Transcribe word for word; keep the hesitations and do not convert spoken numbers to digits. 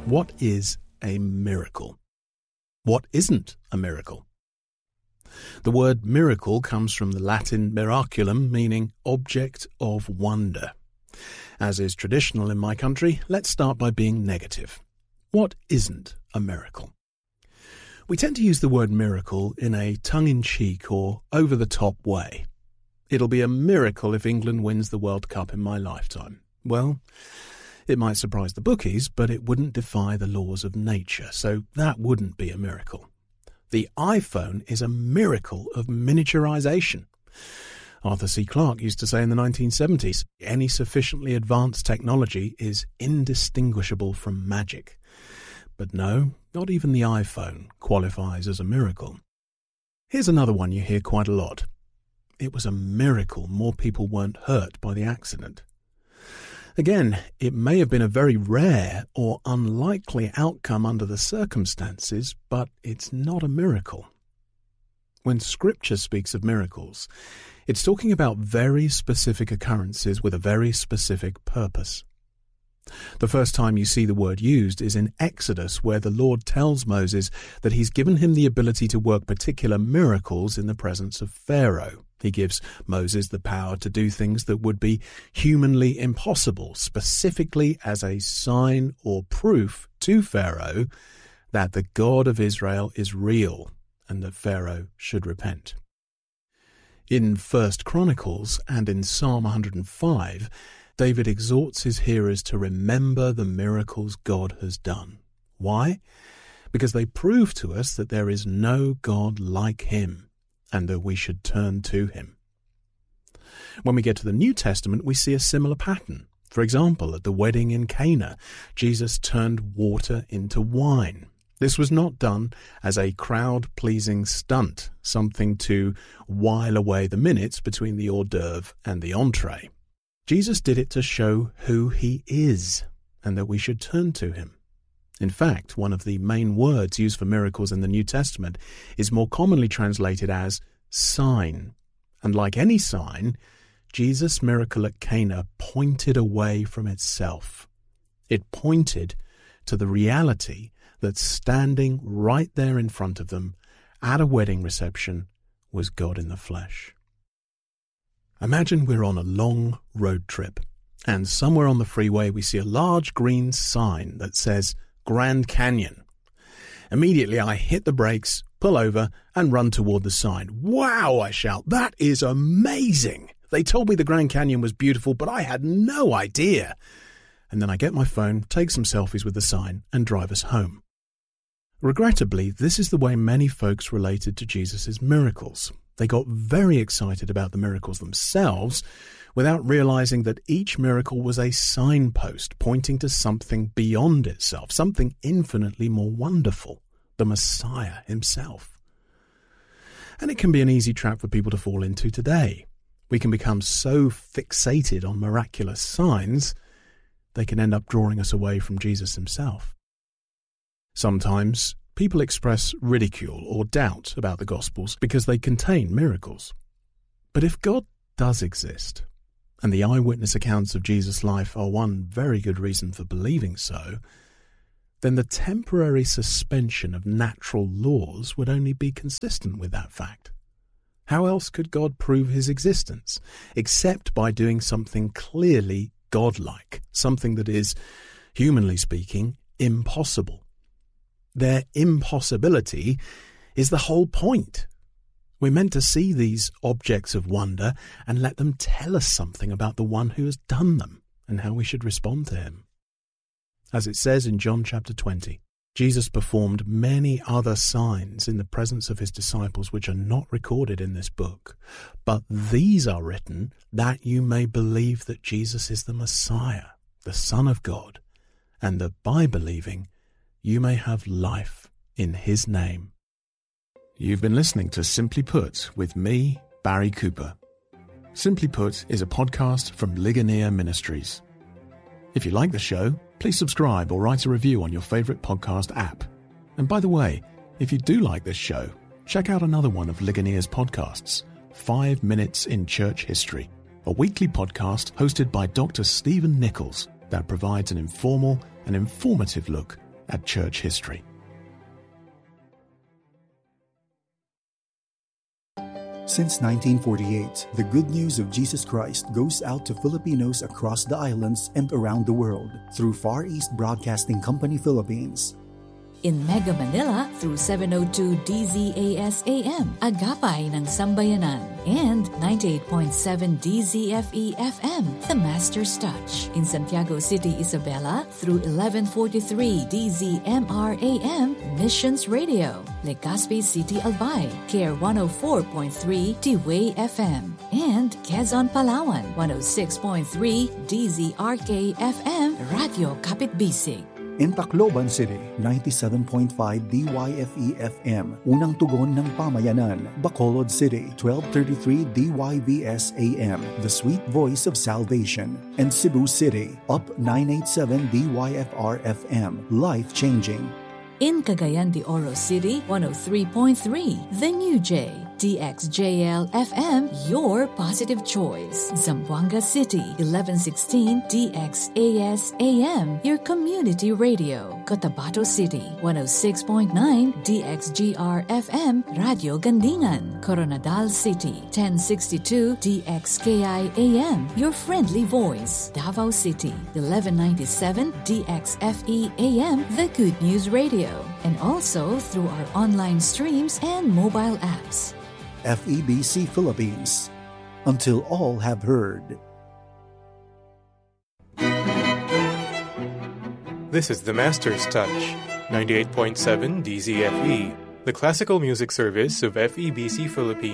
What is a miracle? What isn't a miracle? The word miracle comes from the Latin miraculum, meaning object of wonder. As is traditional in my country, let's start by being negative. What isn't a miracle? We tend to use the word miracle in a tongue-in-cheek or over-the-top way. It'll be a miracle if England wins the World Cup in my lifetime. Well, it might surprise the bookies, but it wouldn't defy the laws of nature, so that wouldn't be a miracle. The iPhone is a miracle of miniaturization. Arthur C. Clarke used to say in the nineteen seventies, any sufficiently advanced technology is indistinguishable from magic. But no, not even the iPhone qualifies as a miracle. Here's another one you hear quite a lot. It was a miracle more people weren't hurt by the accident. Again, it may have been a very rare or unlikely outcome under the circumstances, but it's not a miracle. When Scripture speaks of miracles, it's talking about very specific occurrences with a very specific purpose. The first time you see the word used is in Exodus, where the Lord tells Moses that he's given him the ability to work particular miracles in the presence of Pharaoh. He gives Moses the power to do things that would be humanly impossible, specifically as a sign or proof to Pharaoh that the God of Israel is real and that Pharaoh should repent. In First Chronicles and in Psalm one hundred five, David exhorts his hearers to remember the miracles God has done. Why? Because they prove to us that there is no God like him, and that we should turn to him. When we get to the New Testament, we see a similar pattern. For example, at the wedding in Cana, Jesus turned water into wine. This was not done as a crowd-pleasing stunt, something to while away the minutes between the hors d'oeuvre and the entree. Jesus did it to show who he is, and that we should turn to him. In fact, one of the main words used for miracles in the New Testament is more commonly translated as sign. And like any sign, Jesus' miracle at Cana pointed away from itself. It pointed to the reality that standing right there in front of them at a wedding reception was God in the flesh. Imagine we're on a long road trip, and somewhere on the freeway we see a large green sign that says Grand Canyon. Immediately I hit the brakes, pull over, and run toward the sign. Wow, I shout, that is amazing! They told me the Grand Canyon was beautiful, but I had no idea. And then I get my phone, take some selfies with the sign, and drive us home. Regrettably, this is the way many folks related to Jesus' miracles. They got very excited about the miracles themselves without realizing that each miracle was a signpost pointing to something beyond itself, something infinitely more wonderful, the Messiah himself. And it can be an easy trap for people to fall into today. We can become so fixated on miraculous signs, they can end up drawing us away from Jesus himself. Sometimes people express ridicule or doubt about the Gospels because they contain miracles. But if God does exist, and the eyewitness accounts of Jesus' life are one very good reason for believing so, then the temporary suspension of natural laws would only be consistent with that fact. How else could God prove his existence, except by doing something clearly godlike, something that is, humanly speaking, impossible? Their impossibility is the whole point. We're meant to see these objects of wonder and let them tell us something about the one who has done them and how we should respond to him. As it says in John chapter twenty, Jesus performed many other signs in the presence of his disciples which are not recorded in this book. But these are written that you may believe that Jesus is the Messiah, the Son of God, and that by believing you may have life in his name. You've been listening to Simply Put with me, Barry Cooper. Simply Put is a podcast from Ligonier Ministries. If you like the show, please subscribe or write a review on your favourite podcast app. And by the way, if you do like this show, check out another one of Ligonier's podcasts, Five Minutes in Church History, a weekly podcast hosted by Doctor Stephen Nichols that provides an informal and informative look at church history. Since nineteen forty-eight, the good news of Jesus Christ goes out to Filipinos across the islands and around the world through Far East Broadcasting Company Philippines. In Mega Manila through seven oh two D Z A S A M, Agapay ng Sambayanan, and ninety-eight point seven D Z F E F M, The Master's Touch. In Santiago City, Isabela through eleven forty-three D Z M R A M, Missions Radio. Legazpi City, Albay, Care one oh four point three T-Way F M. And Quezon, Palawan, one oh six point three D Z R K F M, Radio Kapitbisig. In Tacloban City, ninety-seven point five D Y F E F M, Unang Tugon ng Pamayanan. Bacolod City, twelve thirty-three D Y V S A M, The Sweet Voice of Salvation. And Cebu City, Up nine eighty-seven D Y F R F M, Life Changing. In Cagayan de Oro City, one oh three point three, The New J, D X J L F M, your positive choice. Zamboanga City, eleven sixteen D X A S A M, your community radio. Cotabato City, one oh six point nine D X G R F M, Radio Gandingan. Coronadal City, ten sixty-two D X K I A M, your friendly voice. Davao City, eleven ninety-seven D X F E A M, the Good News Radio. And also through our online streams and mobile apps. F E B C Philippines, until all have heard. This is the Master's Touch, ninety-eight point seven D Z F E, the classical music service of F E B C Philippines.